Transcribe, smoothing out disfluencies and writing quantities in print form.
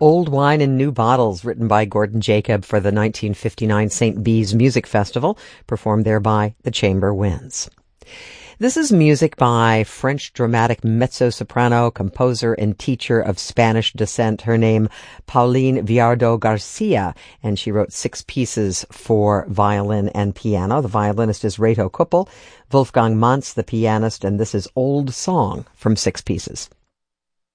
Old Wine in New Bottles, written by Gordon Jacob for the 1959 St. Bees Music Festival, performed there by the Chamber Winds. This is music by French dramatic mezzo-soprano, composer, and teacher of Spanish descent. Her name, Pauline Viardot Garcia, and she wrote 6 pieces for violin and piano. The violinist is Reto Kuppel, Wolfgang Mantz, the pianist, and this is Old Song from 6 pieces.